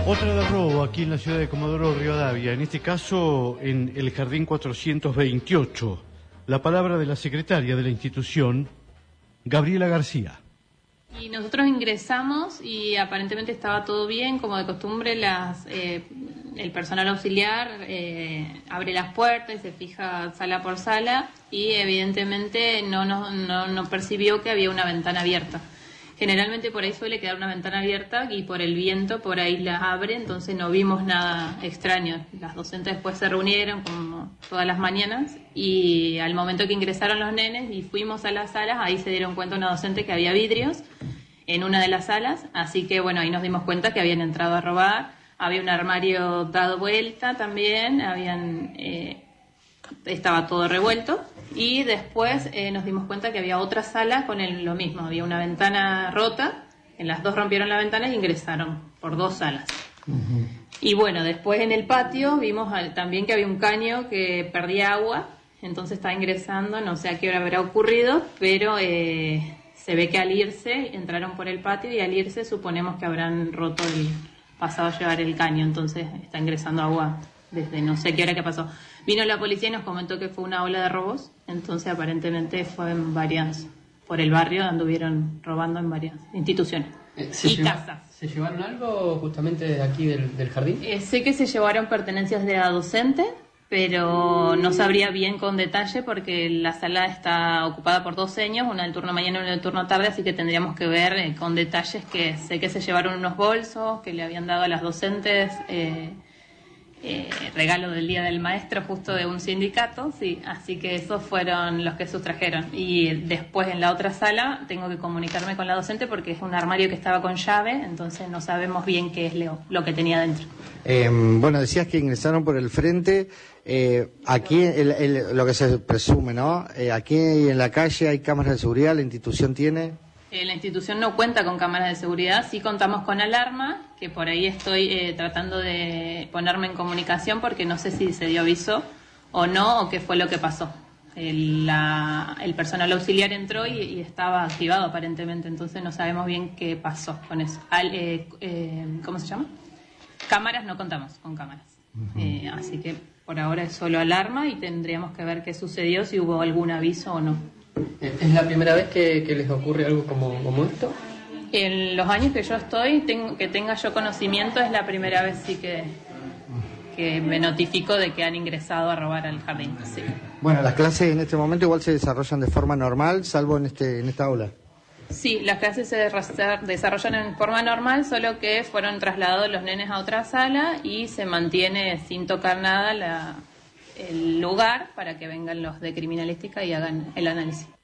Otra de robo aquí en la ciudad de Comodoro Rivadavia, en este caso en el Jardín 428. La palabra de la secretaria de la institución, Gabriela García. Y nosotros ingresamos y aparentemente estaba todo bien, como de costumbre el personal auxiliar abre las puertas y se fija sala por sala y evidentemente no percibió que había una ventana abierta. Generalmente por ahí suele quedar una ventana abierta y por el viento por ahí la abre, entonces no vimos nada extraño. Las docentes después se reunieron como todas las mañanas y al momento que ingresaron los nenes y fuimos a las salas, ahí se dieron cuenta una docente que había vidrios en una de las salas, así que bueno, ahí nos dimos cuenta que habían entrado a robar. Había un armario dado vuelta también, estaba todo revuelto. Y después nos dimos cuenta que había otra sala con lo mismo. Había una ventana rota, en las dos rompieron la ventana y ingresaron por dos salas. Uh-huh. Y bueno, después en el patio vimos también que había un caño que perdía agua, entonces estaba ingresando, no sé a qué hora habrá ocurrido, pero se ve que al irse, entraron por el patio y al irse suponemos que habrán roto pasado a llevar el caño, entonces está ingresando agua desde no sé qué hora que pasó. Vino la policía y nos comentó que fue una ola de robos, entonces aparentemente fue por el barrio, anduvieron robando en varias instituciones y casas. ¿Se llevaron algo justamente de aquí del jardín? Sé que se llevaron pertenencias de la docente, pero no sabría bien con detalle porque la sala está ocupada por dos seños, una del turno mañana y una del turno tarde, así que tendríamos que ver con detalles que sé que se llevaron unos bolsos que le habían dado a las docentes, regalo del Día del Maestro justo de un sindicato, sí, así que esos fueron los que sustrajeron. Y después en la otra sala tengo que comunicarme con la docente porque es un armario que estaba con llave, entonces no sabemos bien qué es lo que tenía dentro. Bueno, decías que ingresaron por el frente, aquí lo que se presume, ¿no? Aquí en la calle hay cámaras de seguridad, la institución tiene... La institución no cuenta con cámaras de seguridad, sí contamos con alarma, que por ahí estoy tratando de ponerme en comunicación porque no sé si se dio aviso o no, o qué fue lo que pasó. El personal auxiliar entró y estaba activado aparentemente, entonces no sabemos bien qué pasó con eso. ¿Cómo se llama? Cámaras, no contamos con cámaras. Uh-huh. Así que por ahora es solo alarma y tendríamos que ver qué sucedió, si hubo algún aviso o no. ¿Es la primera vez que les ocurre algo como esto? En los años que yo estoy, que tenga yo conocimiento, es la primera vez sí que me notifico de que han ingresado a robar al jardín. Sí. Bueno, las clases en este momento igual se desarrollan de forma normal, salvo en esta aula. Sí, las clases se desarrollan en forma normal, solo que fueron trasladados los nenes a otra sala y se mantiene sin tocar nada el lugar para que vengan los de criminalística y hagan el análisis.